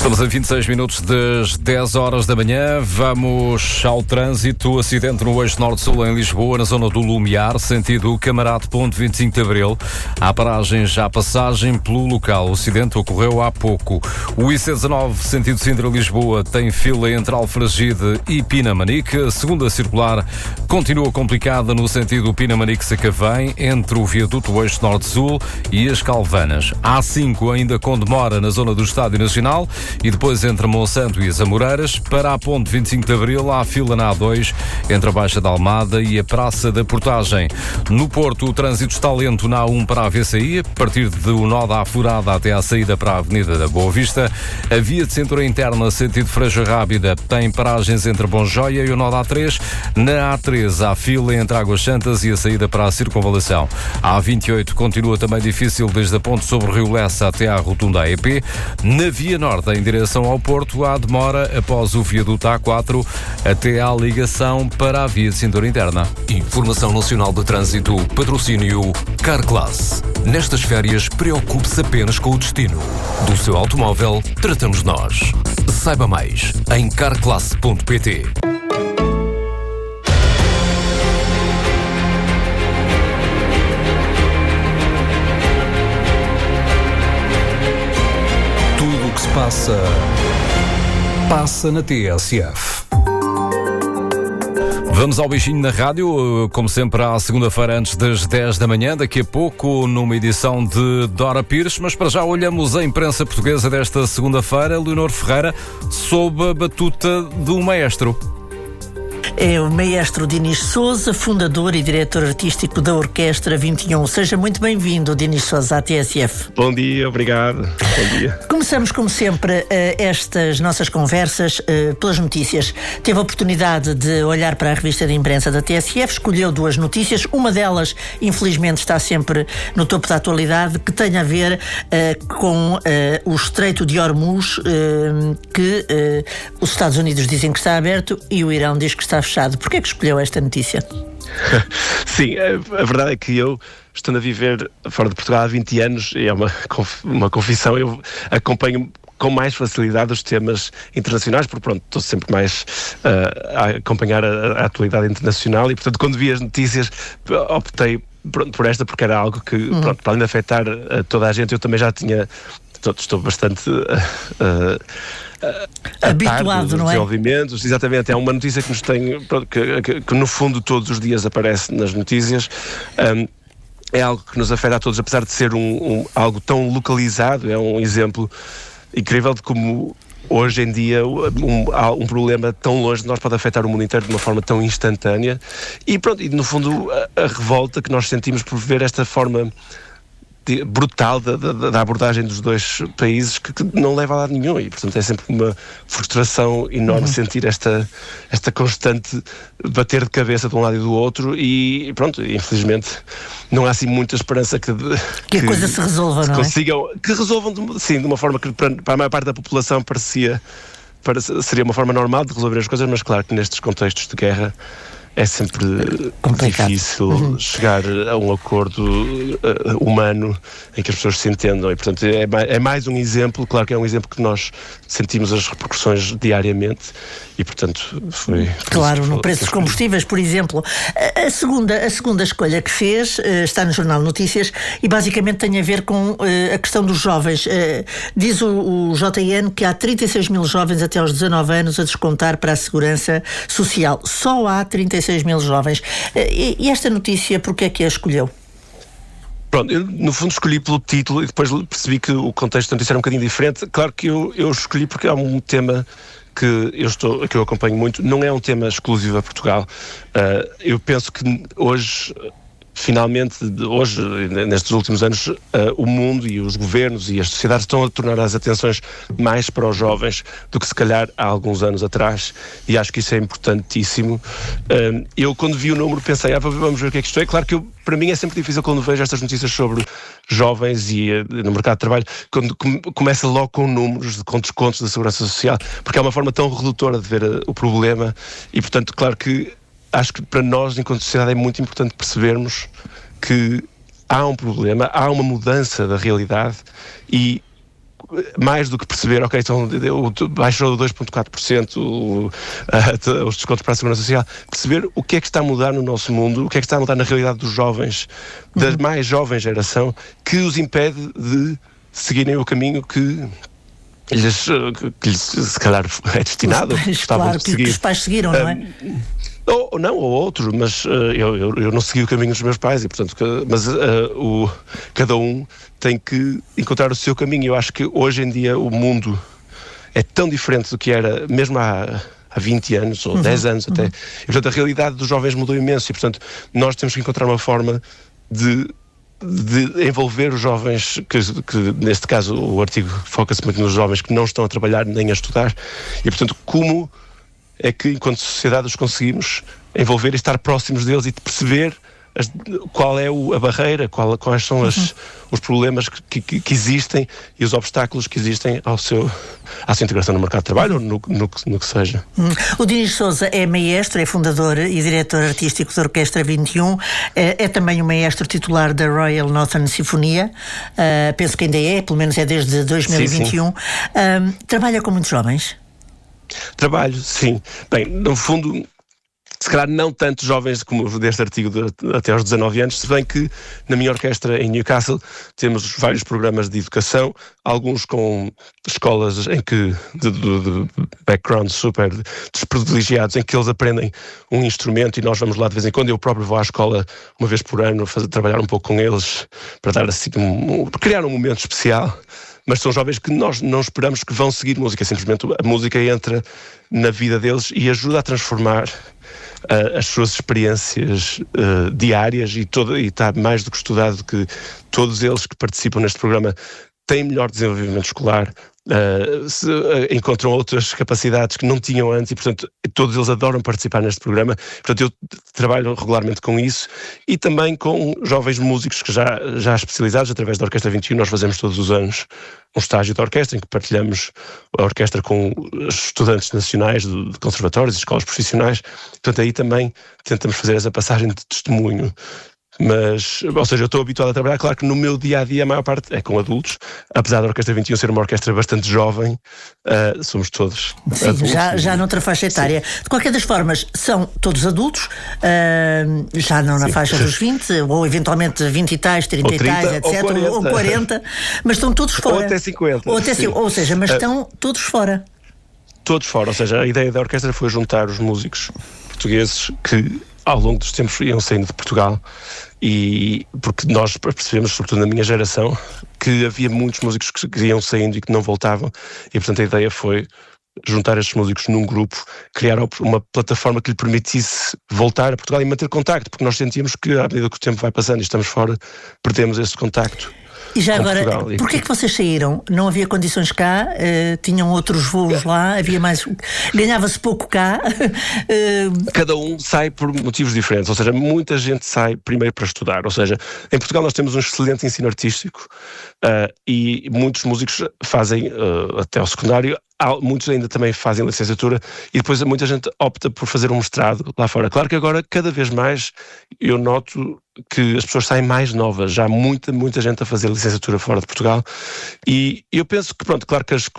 Estamos a 26 minutos das 10 horas da manhã. Vamos ao trânsito. Acidente no eixo norte-sul em Lisboa, na zona do Lumiar, sentido Camarate Ponte 25 de Abril. Há paragem já passagem pelo local. O acidente ocorreu há pouco. O IC19, sentido Sintra-Lisboa, tem fila entre Alfragide e Pinamanique. A segunda circular continua complicada no sentido Pinamanique-Sacavém, entre o viaduto eixo norte-sul e as Calvanas. A A5 ainda com demora na zona do Estádio Nacional. E depois entre Monsanto e as Amoreiras. Para a ponte 25 de Abril há fila na A2 entre a Baixa da Almada e a Praça da Portagem. No Porto o trânsito está lento na A1 para a VCI, a partir do nó da Afurada até à saída para a Avenida da Boa Vista. A via de cintura interna sentido Freja Rábida tem paragens entre Bonjoia e o nó da A3. Na A3 há fila entre Águas Santas e a saída para a Circunvalação. A A28 continua também difícil desde a ponte sobre o Rio Lessa até à rotunda AEP. Na Via Norte, em direção ao Porto, há demora após o viaduto A4 até à ligação para a via de cintura interna. Informação Nacional de Trânsito, patrocínio Carclass. Nestas férias, preocupe-se apenas com o destino. Do seu automóvel, tratamos nós. Saiba mais em carclass.pt. Passa na TSF. Vamos ao beijinho na rádio, como sempre à segunda-feira antes das 10 da manhã, daqui a pouco numa edição de Dora Pires, mas para já olhamos a imprensa portuguesa desta segunda-feira. Leonor Ferreira, sob a batuta do maestro. É o maestro Dinis Sousa, fundador e diretor artístico da Orquestra 21. Seja muito bem-vindo, Dinis Sousa, à TSF. Bom dia, obrigado. Bom dia. Começamos, como sempre, estas nossas conversas pelas notícias. Teve a oportunidade de olhar para a revista de imprensa da TSF, escolheu duas notícias. Uma delas, infelizmente, está sempre no topo da atualidade, que tem a ver com o Estreito de Hormuz, que os Estados Unidos dizem que está aberto e o Irão diz que está fechado. Porquê é que escolheu esta notícia? Sim, a verdade é que eu, estando a viver fora de Portugal há 20 anos, e é uma confissão, eu acompanho com mais facilidade os temas internacionais, porque pronto, estou sempre mais a acompanhar a atualidade internacional e, portanto, quando vi as notícias, optei por esta, porque era algo que, pronto, para além de afetar toda a gente, eu também já tinha... Estou bastante... habituado, não é? Desenvolvimentos, exatamente. É uma notícia que nos tem, que no fundo todos os dias aparece nas notícias. É algo que nos afeta a todos, apesar de ser algo tão localizado. É um exemplo incrível de como hoje em dia um problema tão longe de nós pode afetar o mundo inteiro de uma forma tão instantânea. E pronto, e no fundo a revolta que nós sentimos por ver esta forma brutal da abordagem dos dois países que não leva a lado nenhum, e portanto é sempre uma frustração enorme sentir esta constante bater de cabeça de um lado e do outro, e pronto, infelizmente não há assim muita esperança que a coisa se resolva, não consigam, é? Que resolvam de uma forma que para a maior parte da população seria uma forma normal de resolver as coisas, mas claro que nestes contextos de guerra é sempre complicado. Difícil chegar a um acordo humano em que as pessoas se entendam, e portanto é mais um exemplo. Claro que é um exemplo que nós sentimos as repercussões diariamente, e portanto foi... Claro, no preço dos combustíveis, por exemplo. A segunda escolha que fez está no Jornal Notícias e basicamente tem a ver com a questão dos jovens. Diz o JN que há 36 mil jovens até aos 19 anos a descontar para a Segurança Social. Só há 36 mil jovens. E esta notícia, porquê é que a escolheu? Pronto, eu no fundo escolhi pelo título e depois percebi que o contexto da notícia era um bocadinho diferente. Claro que eu escolhi porque é um tema que eu acompanho muito. Não é um tema exclusivo a Portugal. Eu penso que hoje... Finalmente, hoje, nestes últimos anos, o mundo e os governos e as sociedades estão a tornar as atenções mais para os jovens do que se calhar há alguns anos atrás, e acho que isso é importantíssimo. Eu, quando vi o número, pensei, vamos ver o que é que isto é. Claro que para mim é sempre difícil quando vejo estas notícias sobre jovens e no mercado de trabalho, quando começa logo com números, com descontos da Segurança Social, porque é uma forma tão redutora de ver o problema, e portanto, claro que acho que para nós, enquanto sociedade, é muito importante percebermos que há um problema, há uma mudança da realidade, e mais do que perceber, ok, então baixou 2,4% os descontos para a Segurança Social, perceber o que é que está a mudar no nosso mundo, o que é que está a mudar na realidade dos jovens, da mais jovem geração, que os impede de seguirem o caminho que lhes se calhar é destinado. Claro, que os pais seguiram, não é? Ou outro, mas eu não segui o caminho dos meus pais e, portanto, cada um tem que encontrar o seu caminho. Eu acho que hoje em dia o mundo é tão diferente do que era mesmo há 20 anos ou 10 anos até. E, portanto, a realidade dos jovens mudou imenso e, portanto, nós temos que encontrar uma forma de envolver os jovens, que neste caso o artigo foca-se muito nos jovens que não estão a trabalhar nem a estudar e, portanto, como é que enquanto sociedade os conseguimos envolver e estar próximos deles e de perceber qual é a barreira, quais são os problemas que existem e os obstáculos que existem à sua integração no mercado de trabalho ou no que seja. O Dinis Sousa é maestro, é fundador e diretor artístico da Orquestra 21, é também o maestro titular da Royal Northern Sinfonia, penso que ainda pelo menos é desde 2021. Sim. Trabalha com muitos jovens? Trabalho, sim. Bem, no fundo, se calhar não tantos jovens como deste artigo até aos 19 anos, se bem que na minha orquestra em Newcastle temos vários programas de educação, alguns com escolas de background super desprivilegiados, em que eles aprendem um instrumento e nós vamos lá de vez em quando. Eu próprio vou à escola uma vez por ano trabalhar um pouco com eles para dar assim criar um momento especial. Mas são jovens que nós não esperamos que vão seguir música, simplesmente a música entra na vida deles e ajuda a transformar as suas experiências diárias e está mais do que estudado que todos eles que participam neste programa têm melhor desenvolvimento escolar, encontram outras capacidades que não tinham antes e, portanto, todos eles adoram participar neste programa. Portanto, eu trabalho regularmente com isso e também com jovens músicos que já especializados, através da Orquestra 21, nós fazemos todos os anos um estágio de orquestra em que partilhamos a orquestra com estudantes nacionais de conservatórios e escolas profissionais. Portanto, aí também tentamos fazer essa passagem de testemunho. Mas, ou seja, eu estou habituado a trabalhar, claro que no meu dia-a-dia a maior parte é com adultos, apesar da Orquestra 21 ser uma orquestra bastante jovem, somos todos adultos. Já noutra faixa etária. Sim. De qualquer das formas, são todos adultos, já não na faixa dos 20, ou eventualmente 20 e tais, 30 e tais, etc, ou 40, mas estão todos fora. Ou até 50. Ou seja, mas estão todos fora. Todos fora, ou seja, a ideia da orquestra foi juntar os músicos portugueses que ao longo dos tempos iam saindo de Portugal e porque nós percebemos, sobretudo na minha geração, que havia muitos músicos que iam saindo e que não voltavam e, portanto, a ideia foi juntar estes músicos num grupo, criar uma plataforma que lhe permitisse voltar a Portugal e manter contacto, porque nós sentíamos que à medida que o tempo vai passando e estamos fora, perdemos esse contacto. E já agora, porquê é que vocês saíram? Não havia condições cá? Tinham outros voos lá? Havia mais... Ganhava-se pouco cá? Cada um sai por motivos diferentes. Ou seja, muita gente sai primeiro para estudar. Ou seja, em Portugal nós temos um excelente ensino artístico e muitos músicos fazem até o secundário. Muitos ainda também fazem licenciatura e depois muita gente opta por fazer um mestrado lá fora. Claro que agora, cada vez mais, eu noto que as pessoas saem mais novas. Já há muita gente a fazer licenciatura fora de Portugal e eu penso que, pronto, claro que as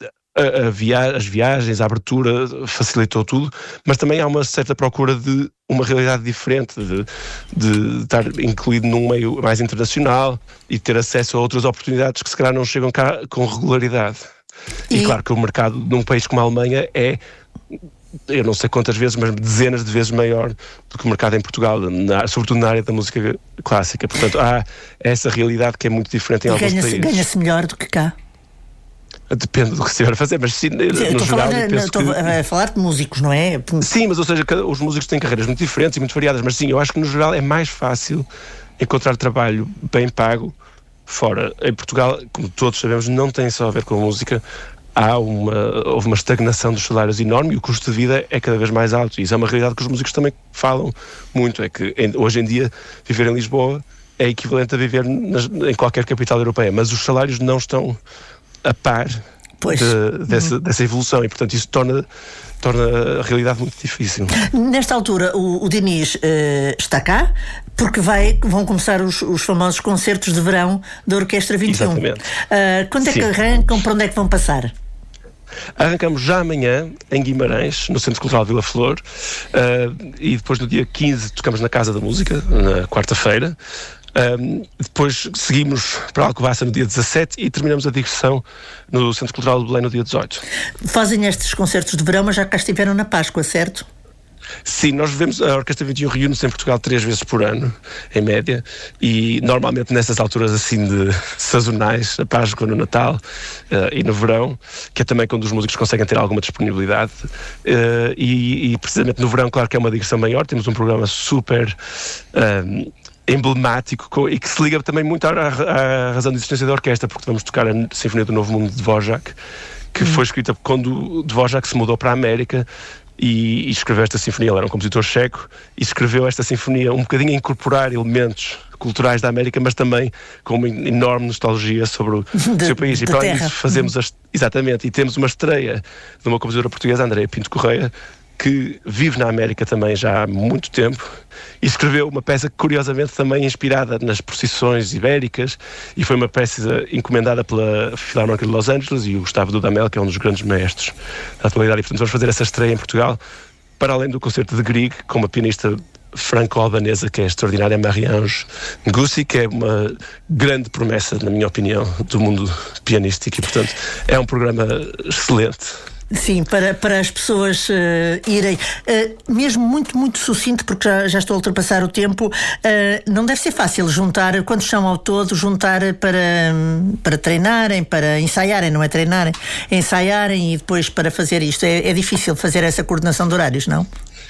viagens, a abertura facilitou tudo, mas também há uma certa procura de uma realidade diferente, de estar incluído num meio mais internacional e ter acesso a outras oportunidades que se calhar não chegam cá com regularidade. E claro que o mercado num país como a Alemanha é, eu não sei quantas vezes, mas dezenas de vezes maior do que o mercado em Portugal, sobretudo na área da música clássica. Portanto, há essa realidade que é muito diferente em alguns países. Ganha-se melhor do que cá? Depende do que se estiver a fazer, mas sim, estou a falar de músicos, não é? Sim, mas ou seja, os músicos têm carreiras muito diferentes e muito variadas, mas sim, eu acho que no geral é mais fácil encontrar trabalho bem pago fora. Em Portugal, como todos sabemos, não tem só a ver com a música. Houve uma estagnação dos salários enorme e o custo de vida é cada vez mais alto. E isso é uma realidade que os músicos também falam muito. É que hoje em dia viver em Lisboa é equivalente a viver em qualquer capital europeia, mas os salários não estão a par dessa evolução, e portanto isso torna a realidade muito difícil. Nesta altura o Diniz está cá, porque vão começar os famosos concertos de verão da Orquestra 21. Exatamente. Quando é que arrancam? Para onde é que vão passar? Arrancamos já amanhã em Guimarães, no Centro Cultural Vila Flor, e depois no dia 15 tocamos na Casa da Música, na quarta-feira. Depois seguimos para Alcobaça no dia 17 e terminamos a digressão no Centro Cultural de Belém no dia 18. Fazem estes concertos de verão, mas já cá estiveram na Páscoa, certo? Sim, nós vivemos, a Orquestra 21 reúne-se em Portugal 3 vezes por ano, em média, e normalmente nessas alturas assim de sazonais, na Páscoa, no Natal e no verão, que é também quando os músicos conseguem ter alguma disponibilidade, e precisamente no verão, claro que é uma digressão maior, temos um programa super emblemático e que se liga também muito à razão de existência da orquestra, porque vamos tocar a Sinfonia do Novo Mundo de Dvořák, que foi escrita quando Dvořák se mudou para a América e escreveu esta sinfonia. Ele era um compositor checo e escreveu esta sinfonia um bocadinho a incorporar elementos culturais da América, mas também com uma enorme nostalgia sobre o seu país. E para além disso fazemos exatamente, e temos uma estreia de uma compositora portuguesa, Andréa Pinto Correia, que vive na América também já há muito tempo e escreveu uma peça curiosamente também inspirada nas procissões ibéricas, e foi uma peça encomendada pela Filarmónica de Los Angeles e o Gustavo Dudamel, que é um dos grandes mestres da atualidade, e portanto vamos fazer essa estreia em Portugal, para além do concerto de Grieg, com uma pianista franco-albanesa que é extraordinária, Marie-Ange Ngussi, que é uma grande promessa, na minha opinião, do mundo pianístico, e portanto é um programa excelente. Sim, para as pessoas irem, mesmo muito, muito sucinto, porque já estou a ultrapassar o tempo, não deve ser fácil juntar, quantos são ao todo, juntar para treinarem, para ensaiarem, não é treinarem, ensaiarem e depois para fazer isto. É difícil fazer essa coordenação de horários, não?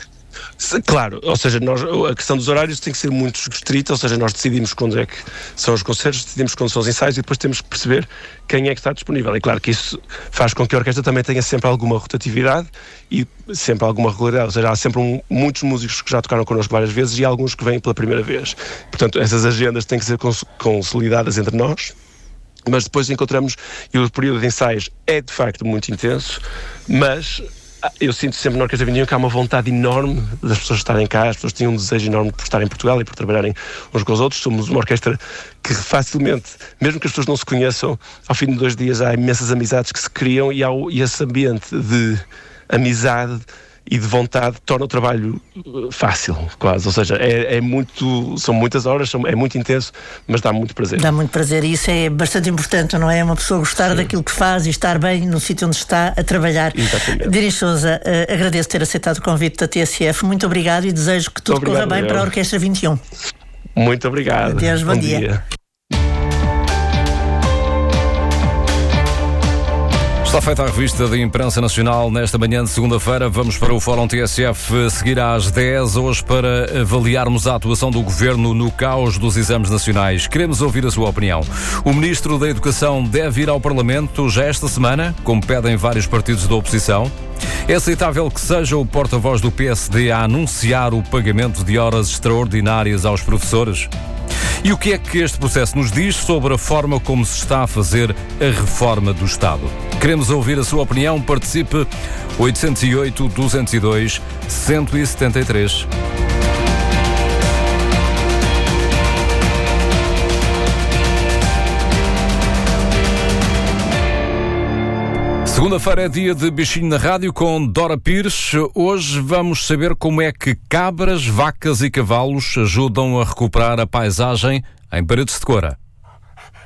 Claro, ou seja, a questão dos horários tem que ser muito estrita, ou seja, nós decidimos quando é que são os concertos, decidimos quando são os ensaios e depois temos que perceber quem é que está disponível. E claro que isso faz com que a orquestra também tenha sempre alguma rotatividade e sempre alguma regularidade, ou seja, há sempre muitos músicos que já tocaram connosco várias vezes e alguns que vêm pela primeira vez. Portanto, essas agendas têm que ser consolidadas entre nós, mas depois encontramos, e o período de ensaios é de facto muito intenso, mas eu sinto sempre na Orquestra 21 que há uma vontade enorme das pessoas estarem cá, as pessoas têm um desejo enorme por estarem em Portugal e por trabalharem uns com os outros. Somos uma orquestra que facilmente, mesmo que as pessoas não se conheçam, ao fim de 2 dias há imensas amizades que se criam, e esse ambiente de amizade e de vontade torna o trabalho fácil, quase. Ou seja, são muitas horas, é muito intenso, mas dá muito prazer. Dá muito prazer, e isso é bastante importante, não é? Uma pessoa gostar daquilo que faz e estar bem no sítio onde está a trabalhar. Exatamente. Diniz Sousa, agradeço ter aceitado o convite da TSF, muito obrigado e desejo que tudo corra bem para a Orquestra 21. Muito obrigado. Adeus, bom dia. Está feita a revista de imprensa nacional nesta manhã de segunda-feira. Vamos para o Fórum TSF seguir às 10, hoje para avaliarmos a atuação do Governo no caos dos exames nacionais. Queremos ouvir a sua opinião. O Ministro da Educação deve ir ao Parlamento já esta semana, como pedem vários partidos da oposição. É aceitável que seja o porta-voz do PSD a anunciar o pagamento de horas extraordinárias aos professores? E o que é que este processo nos diz sobre a forma como se está a fazer a reforma do Estado? Queremos ouvir a sua opinião. Participe 808-202-173. Segunda-feira é dia de Bichinho na Rádio com Dora Pires. Hoje vamos saber como é que cabras, vacas e cavalos ajudam a recuperar a paisagem em Paredes de Coura.